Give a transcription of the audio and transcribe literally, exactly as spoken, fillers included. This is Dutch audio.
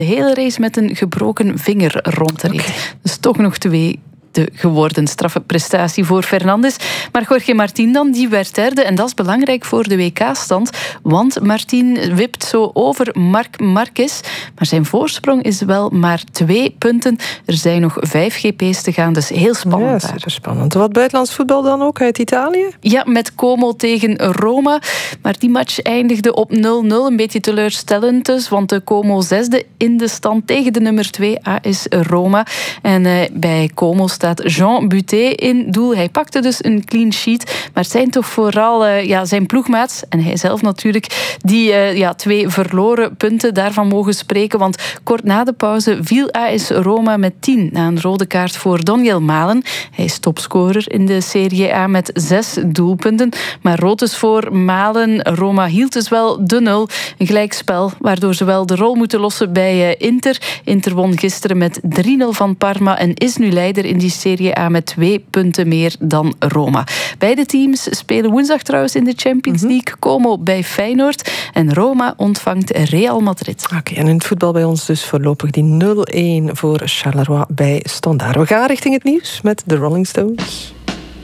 de hele race met een gebroken vinger rondreed. Okay. Dus toch nog twee de geworden straffe prestatie voor Fernandes. Maar Jorge Martín dan, die werd derde. En dat is belangrijk voor de W K-stand. Want Martín wipt zo over Marc Marquez. Maar zijn voorsprong is wel maar twee punten. Er zijn nog vijf G P's te gaan, dus heel spannend. Ja, super spannend. Wat buitenlands voetbal dan ook uit Italië? Ja, met Como tegen Roma. Maar die match eindigde op nul nul. Een beetje teleurstellend dus, want de Como zesde in de stand tegen de nummer twee A S Roma. En uh, bij Como staat Jean Buté in doel. Hij pakte dus een clean sheet. Maar het zijn toch vooral uh, ja, zijn ploegmaats, en hij zelf natuurlijk, die uh, ja, twee verloren punten daarvan mogen spreken. Want kort na de pauze viel A S Roma met tien na een rode kaart voor Daniel Malen. Hij is topscorer in de Serie A met zes doelpunten. Maar rood dus voor Malen. Roma hield dus wel de nul. Een gelijkspel, waardoor ze wel de rol moeten lossen bij uh, Inter. Inter won gisteren met drie nul van Parma en is nu leider in die Serie A met twee punten meer dan Roma. Beide teams spelen woensdag trouwens in de Champions League. Mm-hmm. Como bij Feyenoord en Roma ontvangt Real Madrid. Oké, okay, en in het voetbal bij ons dus voorlopig die nul een voor Charleroi bij Standaard. We gaan richting het nieuws met de Rolling Stones.